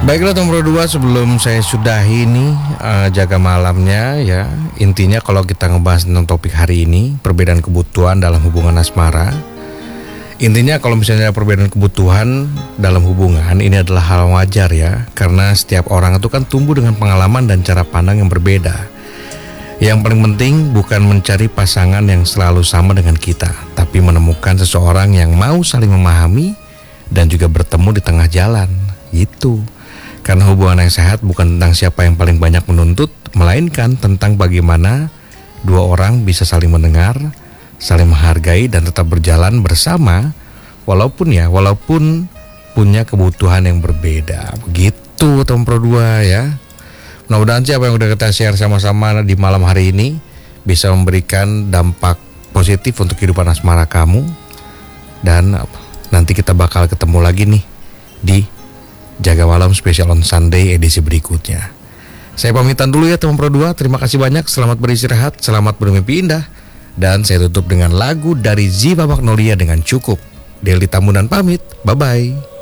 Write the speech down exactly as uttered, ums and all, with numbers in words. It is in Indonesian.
Baiklah nomor dua, sebelum saya sudahi ini uh, jaga malamnya ya. Intinya kalau kita ngebahas tentang topik hari ini, perbedaan kebutuhan dalam hubungan asmara. Intinya kalau misalnya perbedaan kebutuhan dalam hubungan ini adalah hal wajar ya. Karena setiap orang itu kan tumbuh dengan pengalaman dan cara pandang yang berbeda. Yang paling penting bukan mencari pasangan yang selalu sama dengan kita, tapi menemukan seseorang yang mau saling memahami dan juga bertemu di tengah jalan gitu. Karena hubungan yang sehat bukan tentang siapa yang paling banyak menuntut, melainkan tentang bagaimana dua orang bisa saling mendengar, saling menghargai dan tetap berjalan bersama walaupun ya, walaupun punya kebutuhan yang berbeda. Begitu teman Pro dua ya. Mudah-mudahan siapa yang udah kita share sama-sama di malam hari ini bisa memberikan dampak positif untuk kehidupan asmara kamu. Dan nanti kita bakal ketemu lagi nih di Jaga Malam Special on Sunday edisi berikutnya. Saya pamitan dulu ya teman Pro dua. Terima kasih banyak, selamat beristirahat, selamat bermimpi indah. Dan saya tutup dengan lagu dari Ziva Magnolia dengan Cukup. Deli Tambunan pamit, bye-bye.